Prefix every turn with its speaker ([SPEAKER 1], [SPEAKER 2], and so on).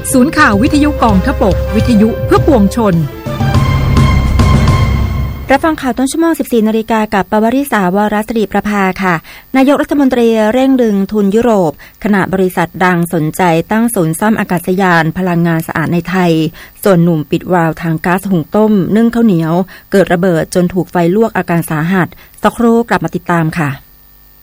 [SPEAKER 1] ศูนย์ข่าววิทยุกองทพบกวิทยุเพื่อปวงชน
[SPEAKER 2] รับฟังข่าวต้นชั่วโมง 14 นาฬิกากับปวริษาวรศิริประภาค่ะนายกรัฐมนตรีเร่งดึงทุนยุโรปขณะบริษัทดังสนใจตั้งศูนย์ซ่อมอากาศยานพลังงานสะอาดในไทยส่วนหนุ่มปิดวาล์วทางก๊าซหุงต้มนึ่งข้าวเหนียวเกิดระเบิดจนถูกไฟลวกอาการสาหัสสักครู่กลับมาติดตามค่ะ